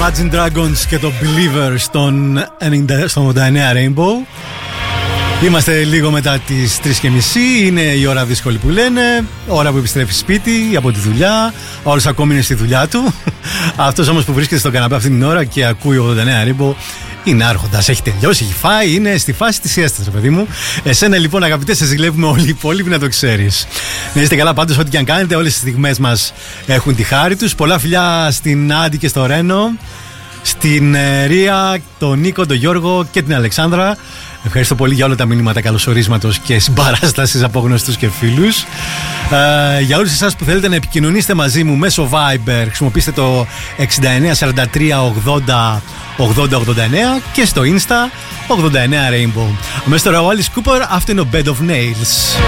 Imagine Dragons και το Believer στο 89 Rainbow. Είμαστε λίγο μετά τις 3:30. Είναι η ώρα δύσκολη που λένε. Ώρα που επιστρέφει σπίτι από τη δουλειά. Όλος ακόμη είναι στη δουλειά του. Αυτός όμως που βρίσκεται στον καναπέ αυτή την ώρα και ακούει 89 Rainbow είναι άρχοντας. Έχει τελειώσει, έχει φάει, είναι στη φάση της siestas, ρε παιδί μου. Εσένα λοιπόν, αγαπητέ, σε ζηλεύουμε όλοι οι υπόλοιποι, να το ξέρεις. Να είστε καλά πάντως, ό,τι και αν κάνετε. Όλες τις στιγμές μας έχουν τη χάρη τους. Πολλά φιλιά στην Άντι και στο Ρένο, στην Ρία, τον Νίκο, τον Γιώργο και την Αλεξάνδρα. Ευχαριστώ πολύ για όλα τα μηνύματα καλωσορίσματος και συμπαράστασης από γνωστούς και φίλους. Για όλους εσάς που θέλετε να επικοινωνήσετε μαζί μου μέσω Viber, χρησιμοποιήστε το 69 43 80 80 89 και στο Insta 89 Rainbow. Μέσα τώρα ο Alice Cooper, αυτό είναι ο Bed of Nails.